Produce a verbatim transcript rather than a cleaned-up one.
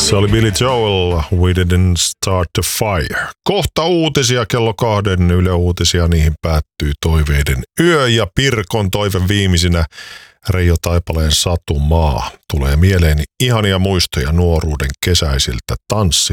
Se oli Billy Joel, We Didn't Start the Fire. Kohta uutisia, kello kahden Yle Uutisia, niihin päättyy Toiveiden yö ja Pirkon toive viimeisinä Reijo Taipaleen Satumaa. Tulee mieleeni ihania muistoja nuoruuden kesäisiltä tanssi